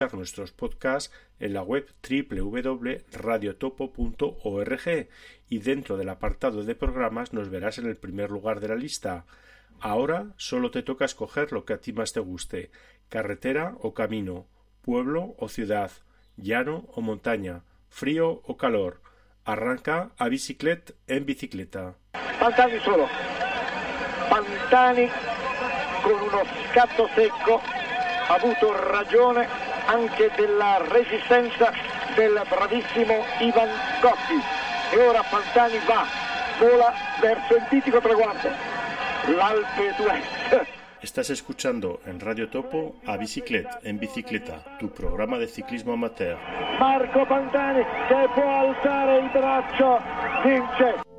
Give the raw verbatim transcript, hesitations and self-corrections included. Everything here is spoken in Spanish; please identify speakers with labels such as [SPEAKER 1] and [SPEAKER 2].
[SPEAKER 1] nuestros podcasts en la web doble u doble u doble u punto radio topo punto org y dentro del apartado de programas nos verás en el primer lugar de la lista. Ahora solo te toca escoger lo que a ti más te guste: carretera o camino, pueblo o ciudad, llano o montaña, frío o calor. Arranca a bicicletta en bicicletta.
[SPEAKER 2] Pantani solo. Pantani con uno scatto secco ha avuto ragione anche della resistenza del bravissimo Ivan Gotti e ora Pantani va, vola verso il mitico traguardo, l'Alpe d'Huez.
[SPEAKER 1] Estás escuchando en Radio Topo a Bicicletta en Bicicletta, tu programa de ciclismo amateur.
[SPEAKER 2] Marco Pantani che può alzare il braccio, vince.